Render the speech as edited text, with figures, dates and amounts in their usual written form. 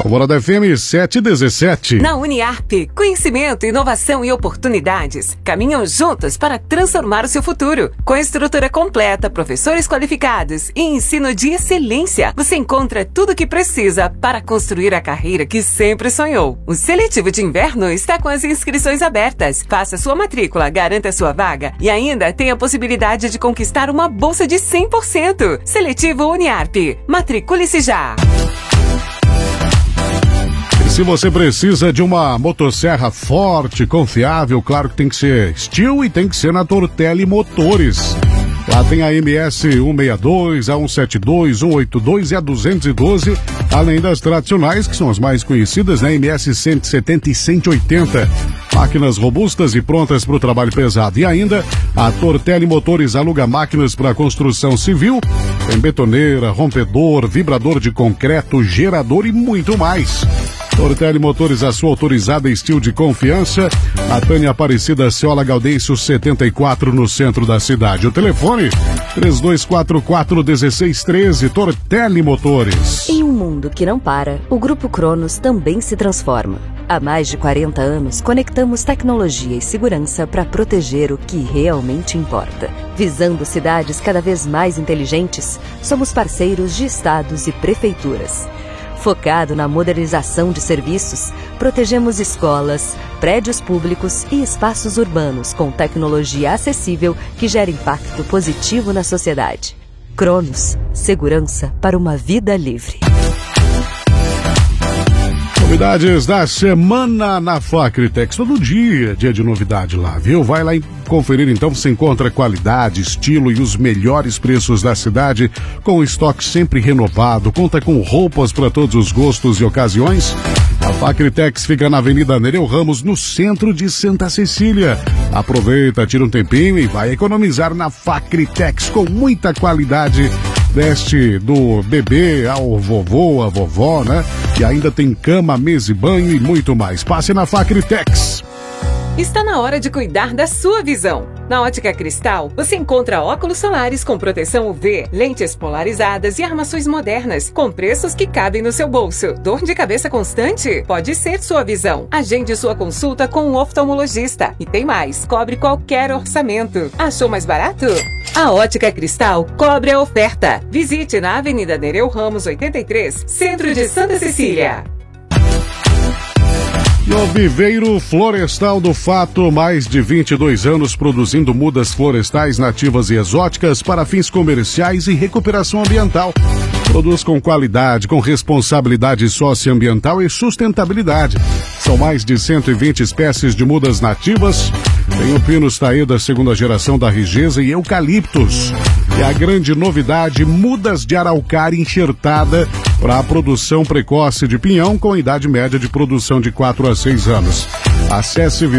Morada FM 717. Na Uniarp, conhecimento, inovação e oportunidades caminham juntos para transformar o seu futuro. Com estrutura completa, professores qualificados e ensino de excelência, você encontra tudo o que precisa para construir a carreira que sempre sonhou. O seletivo de inverno está com as inscrições abertas. Faça sua matrícula, garanta sua vaga e ainda tem a possibilidade de conquistar uma bolsa de 100%. Seletivo Uniarp. Matricule-se já! Se você precisa de uma motosserra forte, confiável, claro que tem que ser Steel e tem que ser na Tortelli Motores. Lá tem a MS 162, a 172, 182 e a 212, além das tradicionais, que são as mais conhecidas, né? MS 170 e 180. Máquinas robustas e prontas para o trabalho pesado. E ainda, a Tortelli Motores aluga máquinas para construção civil. Tem betoneira, rompedor, vibrador de concreto, gerador e muito mais. Tortelli Motores, a sua autorizada Steel de confiança. A Tânia Aparecida Ciola Gaudêncio 74, no centro da cidade. O telefone 3244-1613, Tortelli Motores. Em um mundo que não para, o Grupo Cronos também se transforma. Há mais de 40 anos, conectamos tecnologia e segurança para proteger o que realmente importa. Visando cidades cada vez mais inteligentes, somos parceiros de estados e prefeituras. Focado na modernização de serviços, protegemos escolas, prédios públicos e espaços urbanos com tecnologia acessível que gera impacto positivo na sociedade. Cronos, segurança para uma vida livre. Novidades da semana na Facritex. Todo dia de novidade lá, viu? Vai lá e conferir então, você encontra qualidade, estilo e os melhores preços da cidade, com estoque sempre renovado, conta com roupas para todos os gostos e ocasiões. A Facritex fica na Avenida Nereu Ramos, no centro de Santa Cecília. Aproveita, tira um tempinho e vai economizar na Facritex com muita qualidade. Veste do bebê ao vovô, a vovó, né? E ainda tem cama, mesa e banho e muito mais. Passe na Facritex. Está na hora de cuidar da sua visão. Na Ótica Cristal, você encontra óculos solares com proteção UV, lentes polarizadas e armações modernas, com preços que cabem no seu bolso. Dor de cabeça constante? Pode ser sua visão. Agende sua consulta com um oftalmologista. E tem mais, cobre qualquer orçamento. Achou mais barato? A Ótica Cristal cobre a oferta. Visite na Avenida Nereu Ramos 83, centro de Santa Cecília. E o Viveiro Florestal do Fato, mais de 22 anos produzindo mudas florestais nativas e exóticas para fins comerciais e recuperação ambiental. Produz com qualidade, com responsabilidade socioambiental e sustentabilidade. São mais de 120 espécies de mudas nativas. Tem o Pinus Taeda, segunda geração da Rigesa, e eucaliptos. E a grande novidade, mudas de araucária enxertada para a produção precoce de pinhão, com idade média de produção de 4 a 6 anos. Acesse